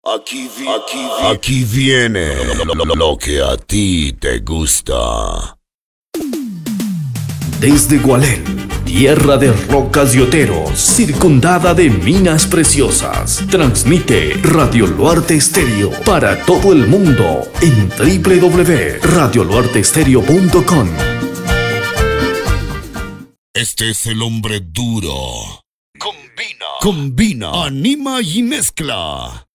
Aquí viene lo que a ti te gusta. Desde Gualén, tierra de rocas y oteros, circundada de minas preciosas, transmite Radio Luarte Estéreo para todo el mundo en www.radioluarteestereo.com. Este es el hombre duro. Combina, anima y mezcla.